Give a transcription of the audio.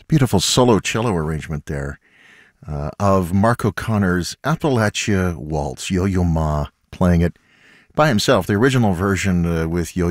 Beautiful solo cello arrangement there of Mark O'Connor's Appalachia Waltz, Yo-Yo Ma playing it by himself. The original version with Yo